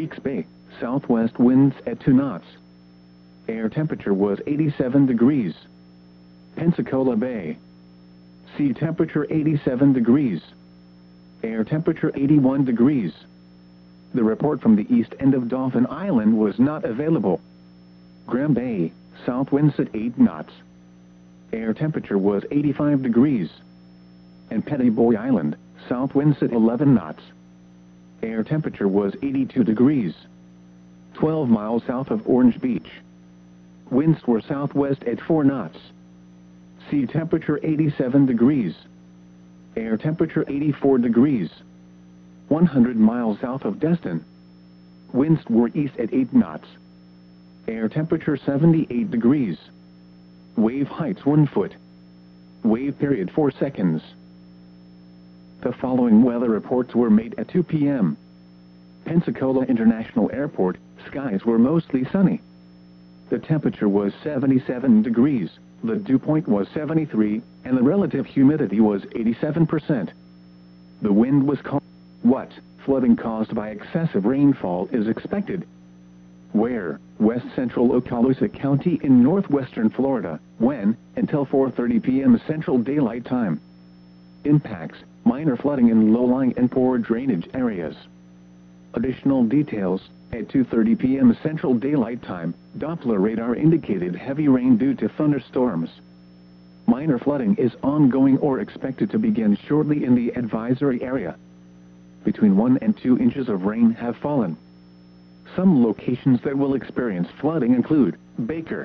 Weeks Bay, southwest winds at 2 knots. Air temperature was 87 degrees. Pensacola Bay. Sea temperature 87 degrees. Air temperature 81 degrees. The report from the east end of Dauphin Island was not available. Graham Bay, south winds at 8 knots. Air temperature was 85 degrees. And Pettyboy Island, south winds at 11 knots. Air temperature was 82 degrees. 12 miles south of Orange Beach. Winds were southwest at 4 knots. Sea temperature 87 degrees. Air temperature 84 degrees. 100 miles south of Destin. Winds were east at 8 knots. Air temperature 78 degrees. Wave heights 1 foot. Wave period 4 seconds. The following weather reports were made at 2 p.m. Pensacola International Airport, skies were mostly sunny. The temperature was 77 degrees, the dew point was 73, and the relative humidity was 87%. The wind was calm. What? Flooding caused by excessive rainfall is expected. Where? West Central Okaloosa County in northwestern Florida. When? Until 4:30 p.m. Central Daylight Time. Impacts: minor flooding in low-lying and poor drainage areas. Additional details: at 2:30 p.m. Central Daylight Time, Doppler radar indicated heavy rain due to thunderstorms. Minor flooding is ongoing or expected to begin shortly in the advisory area. Between 1 and 2 inches of rain have fallen. Some locations that will experience flooding include Baker.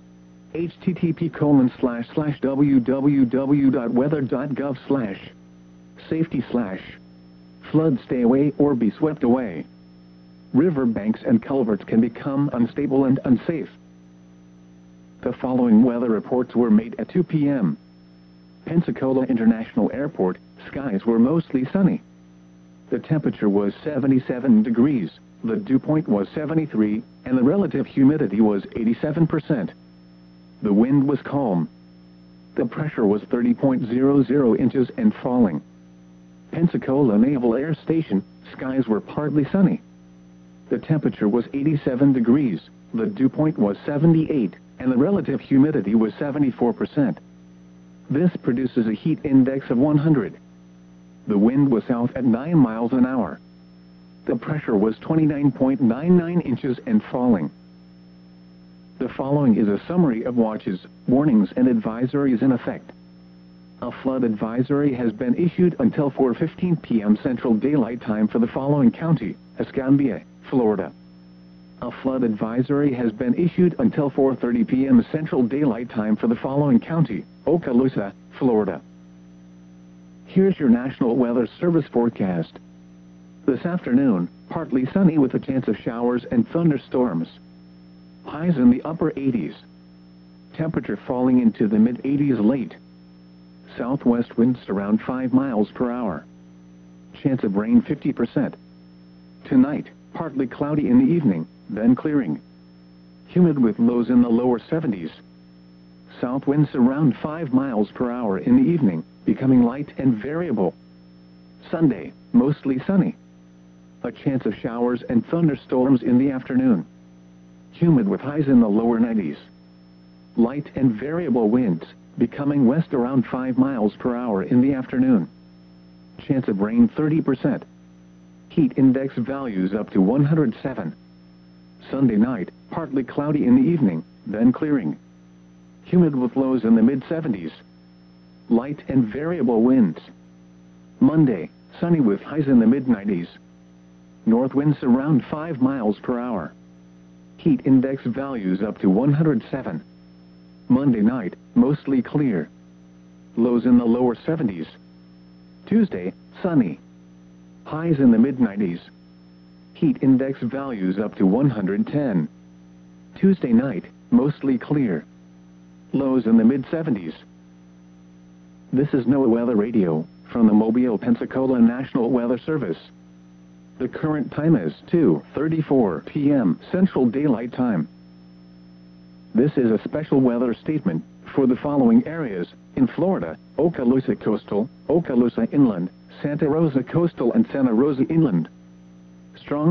http://www.weather.gov/safety/flood stay away or be swept away. Riverbanks and culverts can become unstable and unsafe. The following weather reports were made at 2 p.m. Pensacola International Airport, skies were mostly sunny. The temperature was 77 degrees, the dew point was 73, and the relative humidity was 87%. The wind was calm. The pressure was 30.00 inches and falling. Pensacola Naval Air Station, skies were partly sunny. The temperature was 87 degrees, the dew point was 78, and the relative humidity was 74%. This produces a heat index of 100. The wind was south at 9 miles an hour. The pressure was 29.99 inches and falling. The following is a summary of watches, warnings, and advisories in effect. A flood advisory has been issued until 4:15 p.m. Central Daylight Time for the following county: Escambia, Florida. A flood advisory has been issued until 4:30 p.m. Central Daylight Time for the following county: Okaloosa, Florida. Here's your National Weather Service forecast. This afternoon, partly sunny with a chance of showers and thunderstorms. Highs in the upper 80s. Temperature falling into the mid-80s late. Southwest winds around 5 miles per hour. Chance of rain 50%. Tonight, partly cloudy in the evening, then clearing. Humid with lows in the lower 70s. South winds around 5 miles per hour in the evening, becoming light and variable. Sunday, mostly sunny. A chance of showers and thunderstorms in the afternoon. Humid with highs in the lower 90s. Light and variable winds, becoming west around 5 miles per hour in the afternoon. Chance of rain 30%. Heat index values up to 107. Sunday night, partly cloudy in the evening, then clearing. Humid with lows in the mid-70s. Light and variable winds. Monday, sunny with highs in the mid-90s. North winds around 5 miles per hour. Heat index values up to 107. Monday night, mostly clear. Lows in the lower 70s. Tuesday, sunny. Highs in the mid-90s. Heat index values up to 110. Tuesday night, mostly clear. Lows in the mid-70s. This is NOAA Weather Radio, from the Mobile, Pensacola National Weather Service. The current time is 2:34 p.m. Central Daylight Time. This is a special weather statement for the following areas: in Florida, Okaloosa Coastal, Okaloosa Inland, Santa Rosa Coastal and Santa Rosa Inland. Strong